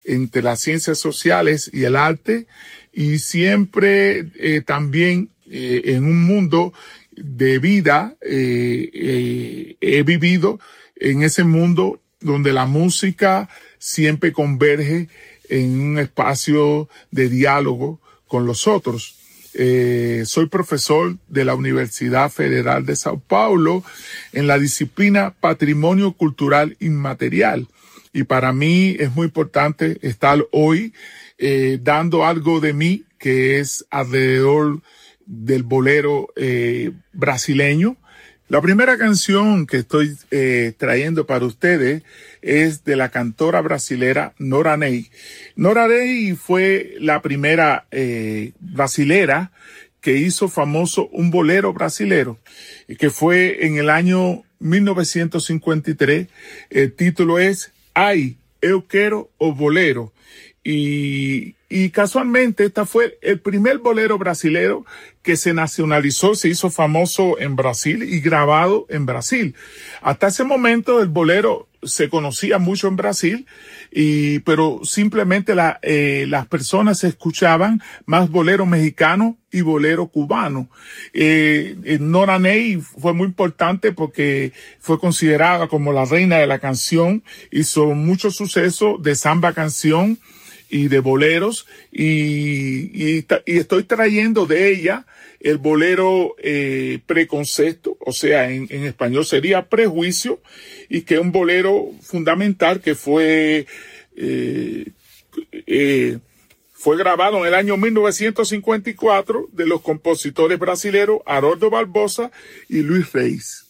entre las ciencias sociales y el arte, y siempre también en un mundo de vida he vivido en ese mundo donde la música siempre converge en un espacio de diálogo con los otros. Soy profesor de la Universidad Federal de Sao Paulo en la disciplina Patrimonio Cultural Inmaterial. Y para mí es muy importante estar hoy dando algo de mí que es alrededor del bolero brasileño. La primera canción que estoy trayendo para ustedes es de la cantora brasilera Nora Ney. Nora Ney fue la primera brasilera que hizo famoso un bolero brasilero, que fue en el año 1953. El título es Ai, eu quero o bolero. Y casualmente esta fue el primer bolero brasilero que se nacionalizó, se hizo famoso en Brasil y grabado en Brasil. Hasta ese momento el bolero se conocía mucho en Brasil, pero simplemente las personas escuchaban más bolero mexicano y bolero cubano. Nora Ney fue muy importante porque fue considerada como la reina de la canción, hizo mucho suceso de samba canción y de boleros, y estoy trayendo de ella el bolero preconcepto, o sea, en español sería prejuicio, y que es un bolero fundamental que fue grabado en el año 1954 de los compositores brasileños Haroldo Barbosa y Luis Reis.